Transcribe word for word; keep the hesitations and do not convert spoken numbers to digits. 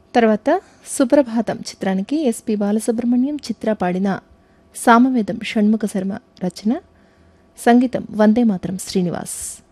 తర్వాత 'సుప్రభాతం' చిత్రానికి ఎస్పి బాలసుబ్రహ్మణ్యం, చిత్ర పాడిన 'సామవేదం' షణ్ముఖ శర్మ రచన, సంగీతం వందే మాతరం శ్రీనివాస్.